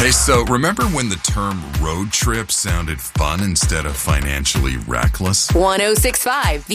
Hey, so remember when the term road trip sounded fun instead of financially reckless? 1065